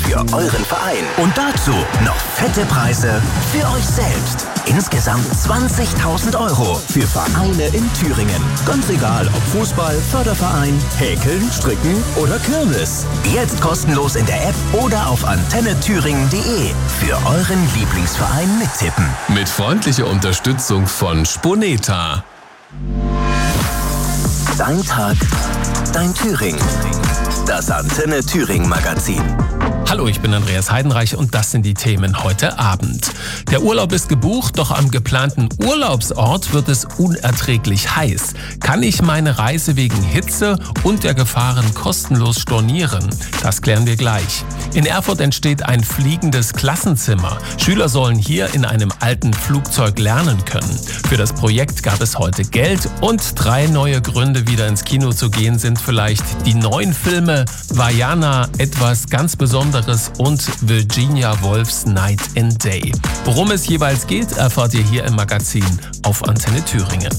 für euren Verein. Und dazu noch fette Preise für euch selbst. Insgesamt 20.000 € für Vereine in Thüringen. Ganz egal, ob Fußball, Förderverein, Häkeln, Stricken oder Kirmes. Jetzt kostenlos in der App oder auf antennethüringen.de für euren Lieblingsverein mittippen. Mit freundlicher Unterstützung von Spuneta. Dein Tag, dein Thüringen. Das Antenne Thüringen Magazin. Hallo, ich bin Andreas Heidenreich und das sind die Themen heute Abend. Der Urlaub ist gebucht, doch am geplanten Urlaubsort wird es unerträglich heiß. Kann ich meine Reise wegen Hitze und der Gefahren kostenlos stornieren? Das klären wir gleich. In Erfurt entsteht ein fliegendes Klassenzimmer. Schüler sollen hier in einem alten Flugzeug lernen können. Für das Projekt gab es heute Geld und 3 neue Gründe, wieder ins Kino zu gehen, sind vielleicht die neuen Filme Vaiana, etwas ganz Besonderes und Virginia Woolfs Night and Day. Worum es jeweils geht, erfahrt ihr hier im Magazin auf Antenne Thüringen.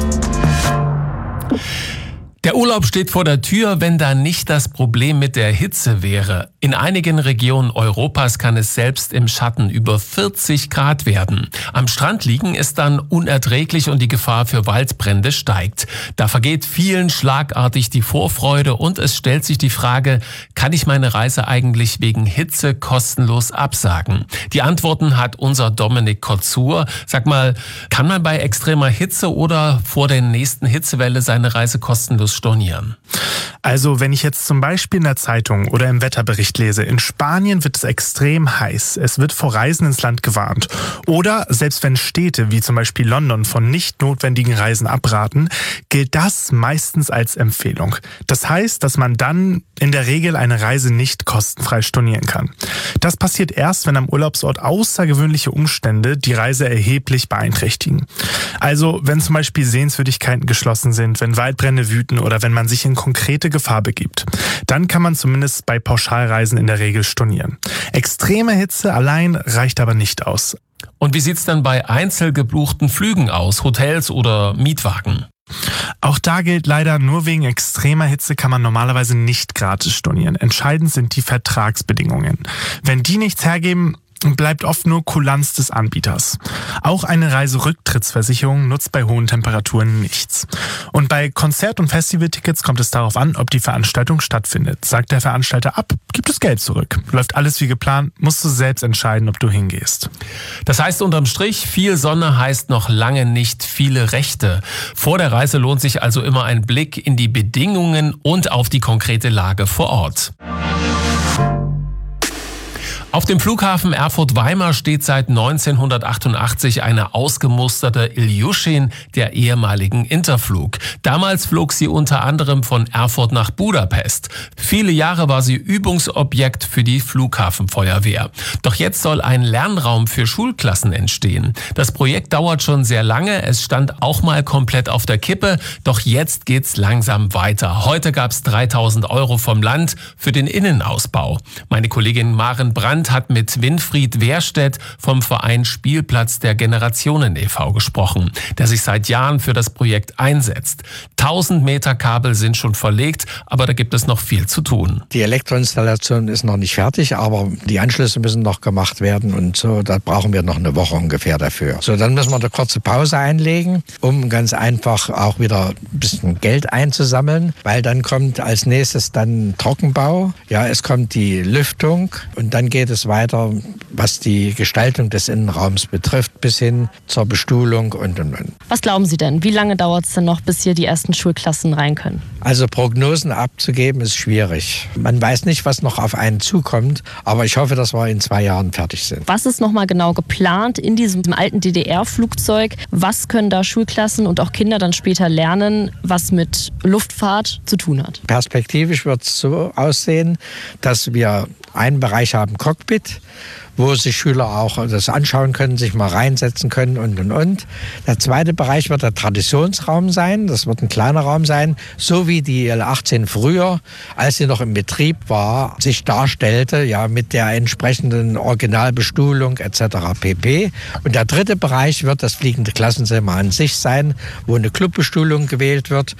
Der Urlaub steht vor der Tür, wenn da nicht das Problem mit der Hitze wäre. In einigen Regionen Europas kann es selbst im Schatten über 40 Grad werden. Am Strand liegen ist dann unerträglich und die Gefahr für Waldbrände steigt. Da vergeht vielen schlagartig die Vorfreude und es stellt sich die Frage, kann ich meine Reise eigentlich wegen Hitze kostenlos absagen? Die Antworten hat unser Dominik Kotzur. Sag mal, kann man bei extremer Hitze oder vor der nächsten Hitzewelle seine Reise kostenlos stornieren? Also wenn ich jetzt zum Beispiel in der Zeitung oder im Wetterbericht lese, in Spanien wird es extrem heiß, es wird vor Reisen ins Land gewarnt. Oder selbst wenn Städte wie zum Beispiel London von nicht notwendigen Reisen abraten, gilt das meistens als Empfehlung. Das heißt, dass man dann in der Regel eine Reise nicht kostenfrei stornieren kann. Das passiert erst, wenn am Urlaubsort außergewöhnliche Umstände die Reise erheblich beeinträchtigen. Also wenn zum Beispiel Sehenswürdigkeiten geschlossen sind, wenn Waldbrände wüten oder wenn man sich in konkrete Gefahr begibt. Dann kann man zumindest bei Pauschalreisen in der Regel stornieren. Extreme Hitze allein reicht aber nicht aus. Und wie sieht's dann bei einzelgebuchten Flügen aus, Hotels oder Mietwagen? Auch da gilt leider, nur wegen extremer Hitze kann man normalerweise nicht gratis stornieren. Entscheidend sind die Vertragsbedingungen. Wenn die nichts hergeben, bleibt oft nur Kulanz des Anbieters. Auch eine Reiserücktrittsversicherung nutzt bei hohen Temperaturen nichts. Und bei Konzert- und Festivaltickets kommt es darauf an, ob die Veranstaltung stattfindet. Sagt der Veranstalter ab, gibt es Geld zurück. Läuft alles wie geplant, musst du selbst entscheiden, ob du hingehst. Das heißt unterm Strich, viel Sonne heißt noch lange nicht viele Rechte. Vor der Reise lohnt sich also immer ein Blick in die Bedingungen und auf die konkrete Lage vor Ort. Auf dem Flughafen Erfurt-Weimar steht seit 1988 eine ausgemusterte Ilyushin der ehemaligen Interflug. Damals flog sie unter anderem von Erfurt nach Budapest. Viele Jahre war sie Übungsobjekt für die Flughafenfeuerwehr. Doch jetzt soll ein Lernraum für Schulklassen entstehen. Das Projekt dauert schon sehr lange. Es stand auch mal komplett auf der Kippe. Doch jetzt geht's langsam weiter. Heute gab's 3.000 € vom Land für den Innenausbau. Meine Kollegin Maren Brandt hat mit Winfried Wehrstedt vom Verein Spielplatz der Generationen e.V. gesprochen, der sich seit Jahren für das Projekt einsetzt. 1000 Meter Kabel sind schon verlegt, aber da gibt es noch viel zu tun. Die Elektroinstallation ist noch nicht fertig, aber die Anschlüsse müssen noch gemacht werden und so, da brauchen wir noch eine Woche ungefähr dafür. So, dann müssen wir eine kurze Pause einlegen, um ganz einfach auch wieder ein bisschen Geld einzusammeln, weil dann kommt als nächstes dann Trockenbau, ja, es kommt die Lüftung und dann geht es weiter, was die Gestaltung des Innenraums betrifft, bis hin zur Bestuhlung und. Was glauben Sie denn? Wie lange dauert es denn noch, bis hier die ersten Schulklassen rein können? Also Prognosen abzugeben ist schwierig. Man weiß nicht, was noch auf einen zukommt, aber ich hoffe, dass wir in 2 Jahren fertig sind. Was ist nochmal genau geplant in diesem alten DDR-Flugzeug? Was können da Schulklassen und auch Kinder dann später lernen, was mit Luftfahrt zu tun hat? Perspektivisch wird es so aussehen, dass wir einen Bereich haben, Cockpit, wo sich Schüler auch das anschauen können, sich mal reinsetzen können und. Der zweite Bereich wird der Traditionsraum sein. Das wird ein kleiner Raum sein, so wie die L-18 früher, als sie noch im Betrieb war, sich darstellte, ja, mit der entsprechenden Originalbestuhlung etc. pp. Und der dritte Bereich wird das fliegende Klassenzimmer an sich sein, wo eine Clubbestuhlung gewählt wird